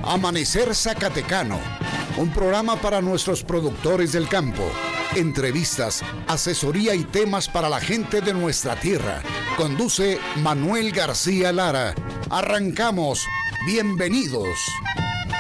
Amanecer Zacatecano, un programa para nuestros productores del campo. Entrevistas, asesoría y temas para la gente de nuestra tierra. Conduce Manuel García Lara. Arrancamos. Bienvenidos.